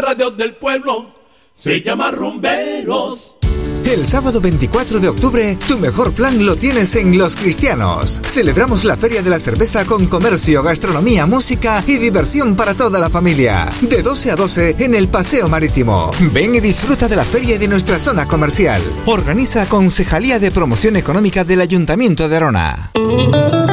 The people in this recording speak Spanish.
radio del pueblo se llama Rumberos. El sábado 24 de octubre, tu mejor plan lo tienes en Los Cristianos. Celebramos la Feria de la Cerveza con comercio, gastronomía, música y diversión para toda la familia. De 12 a 12 en el Paseo Marítimo. Ven y disfruta de la feria y de nuestra zona comercial. Organiza Concejalía de Promoción Económica del Ayuntamiento de Arona.